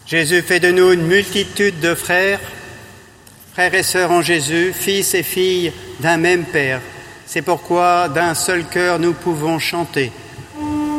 Jésus fait de nous une multitude de frères et sœurs en Jésus, fils et filles d'un même Père. C'est pourquoi d'un seul cœur nous pouvons chanter.